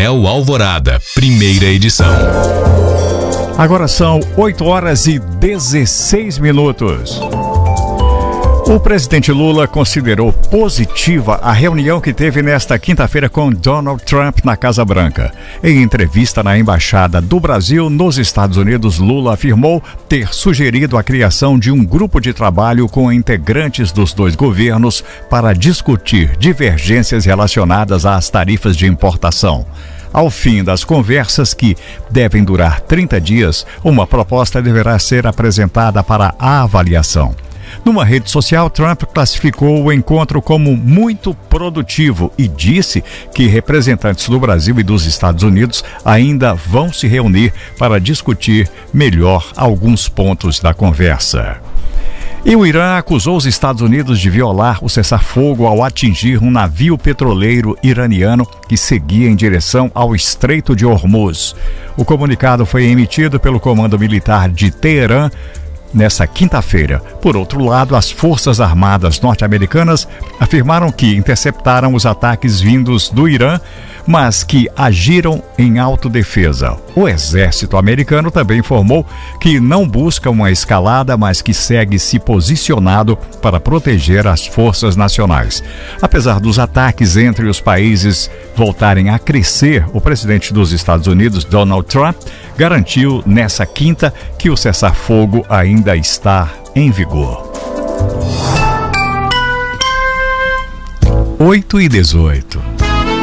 Jornal Alvorada, primeira edição. Agora são 8h16. O presidente Lula considerou positiva a reunião que teve nesta quinta-feira com Donald Trump na Casa Branca. Em entrevista na Embaixada do Brasil nos Estados Unidos, Lula afirmou ter sugerido a criação de um grupo de trabalho com integrantes dos dois governos para discutir divergências relacionadas às tarifas de importação. Ao fim das conversas, que devem durar 30 dias, uma proposta deverá ser apresentada para a avaliação. Numa rede social, Trump classificou o encontro como muito produtivo e disse que representantes do Brasil e dos Estados Unidos ainda vão se reunir para discutir melhor alguns pontos da conversa. E o Irã acusou os Estados Unidos de violar o cessar-fogo ao atingir um navio petroleiro iraniano que seguia em direção ao Estreito de Hormuz. O comunicado foi emitido pelo Comando Militar de Teherã nessa quinta-feira. Por outro lado, as Forças Armadas norte-americanas afirmaram que interceptaram os ataques vindos do Irã, mas que agiram em autodefesa. O exército americano também informou que não busca uma escalada, mas que segue se posicionado para proteger as forças nacionais. Apesar dos ataques entre os países voltarem a crescer, o presidente dos Estados Unidos, Donald Trump, garantiu nessa quinta que o cessar-fogo ainda está em vigor. 8h18.